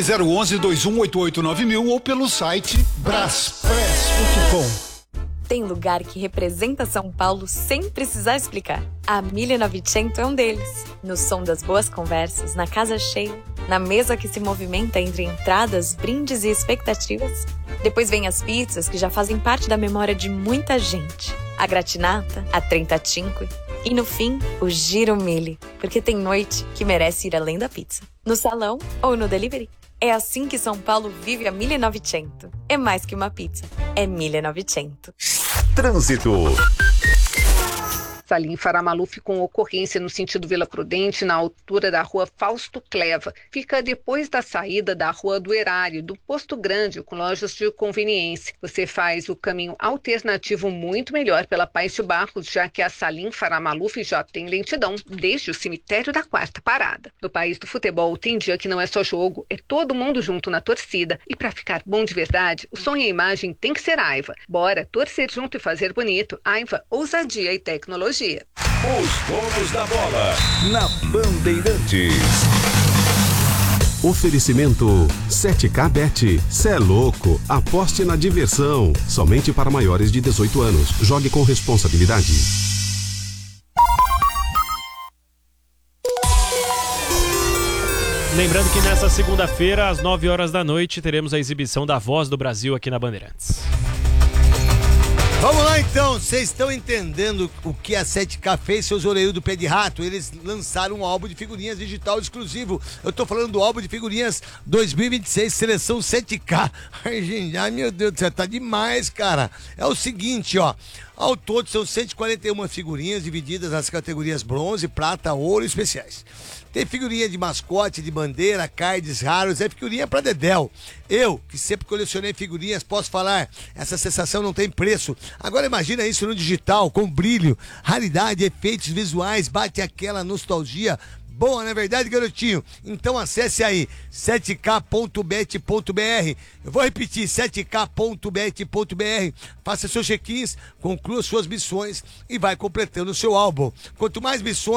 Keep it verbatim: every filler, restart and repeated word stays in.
zero um um, dois um oito oito nove mil ou pelo site braspress ponto com. Tem lugar que representa São Paulo sem precisar explicar. A mille e novecento é um deles. No som das boas conversas, na casa cheia, na mesa que se movimenta entre entradas, brindes e expectativas. Depois vem as pizzas que já fazem parte da memória de muita gente. A gratinata, a trentacinque e, no fim, o giro mille, porque tem noite que merece ir além da pizza. No salão ou no delivery. É assim que São Paulo vive a mille e novecento. É mais que uma pizza, é mille e novecento. Trânsito. Salim Faramaluf com ocorrência no sentido Vila Prudente, na altura da rua Fausto Cleva. Fica depois da saída da rua do Erário, do Posto Grande, com lojas de conveniência. Você faz o caminho alternativo muito melhor pela Paes de Barros, já que a Salim Faramaluf já tem lentidão desde o cemitério da Quarta Parada. No país do futebol, tem dia que não é só jogo, é todo mundo junto na torcida. E para ficar bom de verdade, o som e a imagem tem que ser Aiva. Bora torcer junto e fazer bonito. Aiva, ousadia e tecnologia. Os donos da bola na Bandeirantes. Oferecimento sete K Bet. Cê é louco. Aposte na diversão. Somente para maiores de dezoito anos. Jogue com responsabilidade. Lembrando que nessa segunda-feira, às nove horas da noite, teremos a exibição da Voz do Brasil aqui na Bandeirantes. Vamos lá então, vocês estão entendendo o que a sete K fez, seus orelhos do pé de rato? Eles lançaram um álbum de figurinhas digital exclusivo. Eu tô falando do álbum de figurinhas dois mil e vinte e seis, seleção sete K. Ai, gente, ai meu Deus do céu, tá demais, cara. É o seguinte, ó. Ao todo são cento e quarenta e uma figurinhas divididas nas categorias bronze, prata, ouro e especiais. Tem figurinha de mascote, de bandeira, cards raros, é figurinha pra dedéu. Eu, que sempre colecionei figurinhas, posso falar, essa sensação não tem preço. Agora imagina isso no digital, com brilho, raridade, efeitos visuais, bate aquela nostalgia. Boa, não é verdade, garotinho? Então acesse aí sete K ponto bet ponto br. Eu vou repetir, sete K ponto bet ponto br. Faça seus check-ins, conclua suas missões e vai completando o seu álbum. Quanto mais missões